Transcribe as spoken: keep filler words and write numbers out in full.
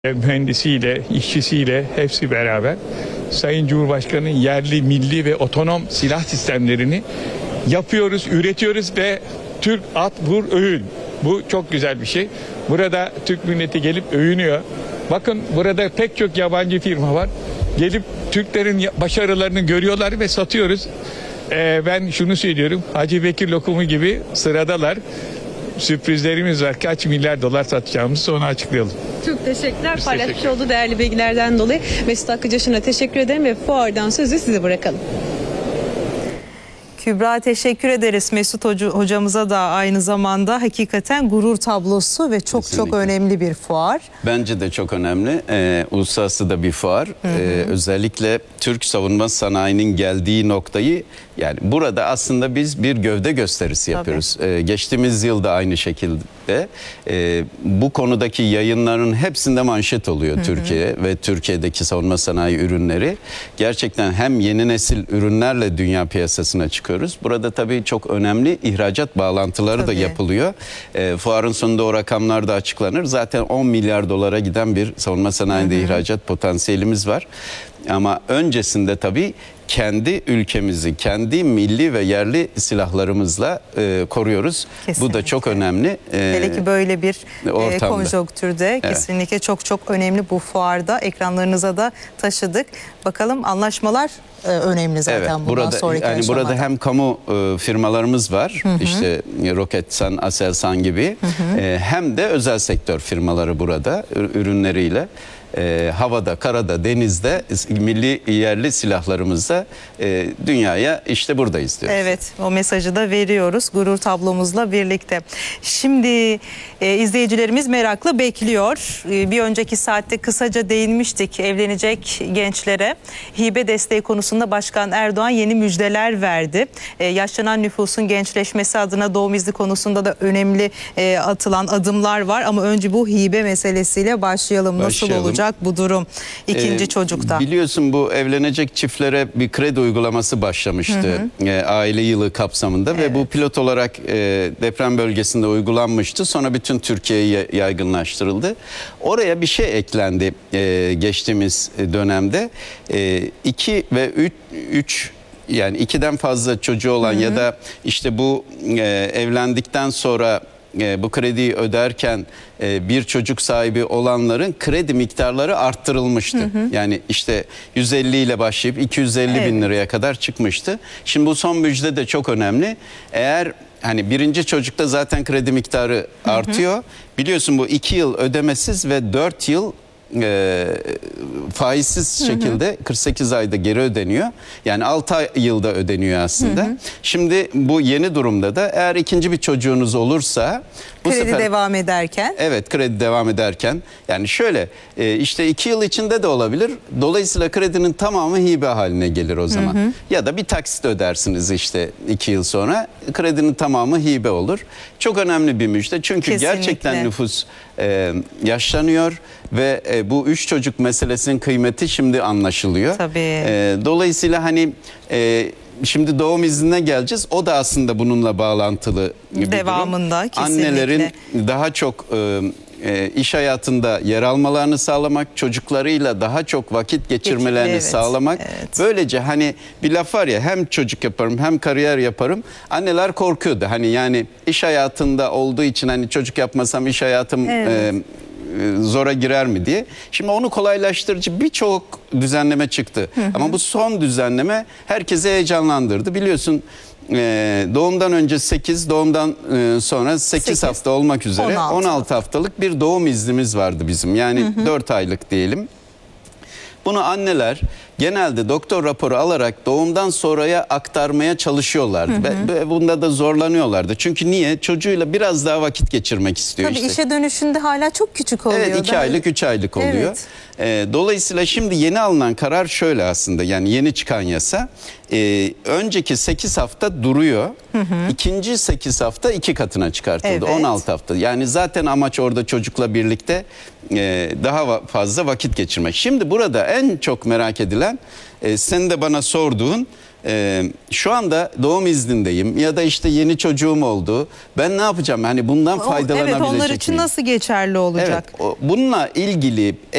Mühendisiyle, işçisiyle hepsi beraber Sayın Cumhurbaşkanı'nın yerli, milli ve otonom silah sistemlerini yapıyoruz, üretiyoruz ve Türk at vur övün. Bu çok güzel bir şey. Burada Türk milleti gelip övünüyor. Bakın burada pek çok yabancı firma var. Gelip Türklerin başarılarını görüyorlar ve satıyoruz. Ee, ben şunu söylüyorum. Hacı Bekir lokumu gibi sıradalar. Sürprizlerimiz var. Kaç milyar dolar satacağımızı sonra açıklayalım. Çok teşekkürler. Biz Paylaşmış teşekkür olduğu değerli bilgilerden dolayı Mesut Hakkıcaşı'na teşekkür ederim ve fuardan sözü size bırakalım. Kübra, teşekkür ederiz Mesut Hoca, hocamıza da aynı zamanda hakikaten gurur tablosu ve çok Kesinlikle. çok önemli bir fuar. Bence de çok önemli. Ee, uluslararası da bir fuar. Hı hı. Ee, özellikle Türk savunma sanayinin geldiği noktayı, yani burada aslında biz bir gövde gösterisi yapıyoruz. Ee, geçtiğimiz yılda aynı şekilde e, bu konudaki yayınların hepsinde manşet oluyor hı hı. Türkiye ve Türkiye'deki savunma sanayi ürünleri. Gerçekten hem yeni nesil ürünlerle dünya piyasasına çıkıyoruz. Burada tabii çok önemli ihracat bağlantıları tabii. da yapılıyor. E, fuarın sonunda o rakamlar da açıklanır. Zaten on milyar dolara giden bir savunma sanayinde hı hı. ihracat potansiyelimiz var. Ama öncesinde tabii kendi ülkemizi, kendi milli ve yerli silahlarımızla e, koruyoruz. Kesinlikle. Bu da çok önemli. E, Hele ki böyle bir e, konjonktürde evet. Kesinlikle çok çok önemli bu fuarda. Ekranlarınıza da taşıdık. Bakalım anlaşmalar e, önemli zaten evet, bundan burada, sonraki yani aşamada. Burada hem kamu e, firmalarımız var, hı hı. işte Roketsan, Aselsan gibi, hı hı. E, hem de özel sektör firmaları burada ürünleriyle. E, havada, karada, denizde milli yerli silahlarımızla e, dünyaya işte buradayız diyoruz. Evet, o mesajı da veriyoruz gurur tablomuzla birlikte. Şimdi e, izleyicilerimiz merakla bekliyor. E, bir önceki saatte kısaca değinmiştik evlenecek gençlere. Hibe desteği konusunda Başkan Erdoğan yeni müjdeler verdi. E, yaşlanan nüfusun gençleşmesi adına doğum izni konusunda da önemli e, atılan adımlar var. Ama önce bu hibe meselesiyle başlayalım. Nasıl başlayalım. olacak bu durum ikinci ee, çocukta? Biliyorsun bu evlenecek çiftlere bir kredi uygulaması başlamıştı hı hı. E, aile yılı kapsamında evet. ve bu pilot olarak e, deprem bölgesinde uygulanmıştı. Sonra bütün Türkiye'ye yaygınlaştırıldı. Oraya bir şey eklendi e, geçtiğimiz dönemde. E, iki ve üç, üç yani ikiden fazla çocuğu olan hı hı. ya da işte bu e, evlendikten sonra bu krediyi öderken bir çocuk sahibi olanların kredi miktarları arttırılmıştı. Hı hı. Yani işte yüz elli ile başlayıp iki yüz elli evet. bin liraya kadar çıkmıştı. Şimdi bu son müjde de çok önemli. Eğer hani birinci çocukta zaten kredi miktarı artıyor. Hı hı. Biliyorsun bu iki yıl ödemesiz ve dört yıl E, faizsiz hı hı. şekilde kırk sekiz ayda geri ödeniyor. Yani altı yılda ödeniyor aslında. Hı hı. Şimdi bu yeni durumda da eğer ikinci bir çocuğunuz olursa bu kredi sefer, devam ederken evet kredi devam ederken yani şöyle e, işte iki yıl içinde de olabilir. Dolayısıyla kredinin tamamı hibe haline gelir o zaman. Hı hı. Ya da bir taksit ödersiniz işte iki yıl sonra kredinin tamamı hibe olur. Çok önemli bir müjde. Çünkü kesinlikle. Gerçekten nüfus e, yaşlanıyor ve e, bu üç çocuk meselesinin kıymeti şimdi anlaşılıyor. Tabii. E, dolayısıyla hani e, şimdi doğum iznine geleceğiz. O da aslında bununla bağlantılı bir devamında durum. kesinlikle. Annelerin daha çok e, e, iş hayatında yer almalarını sağlamak, çocuklarıyla daha çok vakit geçirmelerini evet, sağlamak. Evet. Böylece hani bir laf var ya, hem çocuk yaparım hem kariyer yaparım. Anneler korkuyordu. Hani yani iş hayatında olduğu için hani çocuk yapmasam iş hayatım evet. e, zora girer mi diye. Şimdi onu kolaylaştırıcı birçok düzenleme çıktı. Hı hı. Ama bu son düzenleme herkesi heyecanlandırdı. Biliyorsun doğumdan önce sekiz, doğumdan sonra sekiz, sekiz hafta olmak üzere on altı. on altı haftalık bir doğum iznimiz vardı bizim. Yani hı hı. dört aylık diyelim. Bunu anneler genelde doktor raporu alarak doğumdan sonraya aktarmaya çalışıyorlardı. Hı hı. Ve bunda da zorlanıyorlardı. Çünkü niye? Çocuğuyla biraz daha vakit geçirmek istiyor. Tabii işte. işe dönüşünde hala çok küçük oluyor. Evet, iki aylık, üç aylık oluyor. Evet. Ee, dolayısıyla şimdi yeni alınan karar şöyle aslında, yani yeni çıkan yasa. E, önceki sekiz hafta duruyor. Hı hı. İkinci sekiz hafta iki katına çıkartıldı. Evet. on altı hafta. Yani zaten amaç orada çocukla birlikte e, daha fazla vakit geçirmek. Şimdi burada en çok merak edilen, e, sen de bana sorduğun Ee, şu anda doğum iznindeyim ya da işte yeni çocuğum oldu. Ben ne yapacağım? Hani bundan O- faydalanabilecek Evet, onlar için miyim? nasıl geçerli olacak? Evet, o- bununla ilgili